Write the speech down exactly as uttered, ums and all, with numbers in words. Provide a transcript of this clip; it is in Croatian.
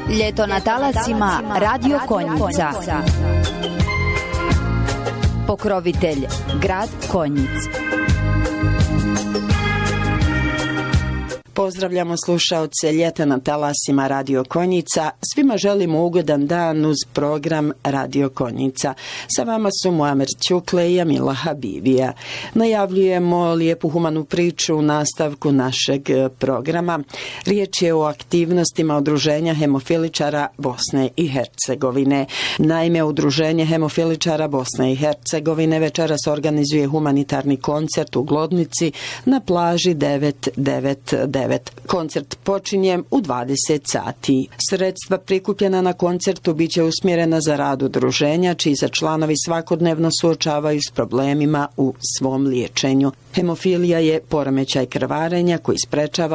Ljeto na talasima Radio Konjica. Pokrovitelj grad Konjic. Pozdravljamo slušaoce Ljeta na talasima Radio Konjica. Svima želimo ugodan dan uz program Radio Konjica. Sa vama su Muamer Ćukle i Jamila Habibija. Najavljujemo lijepu humanu priču u nastavku našeg programa. Riječ je o aktivnostima Udruženja hemofiličara Bosne i Hercegovine. Naime, Udruženje hemofiličara Bosne i Hercegovine večeras organizuje humanitarni koncert u Glodnici na plaži devet devet devet. Koncert počinje u dvadeset sati. Sredstva prikupljena na koncertu biće usmjerena za rad udruženja, čiji se članovi svakodnevno suočavaju s problemima u svom liječenju. Hemofilija je poremećaj krvarenja koji sprečava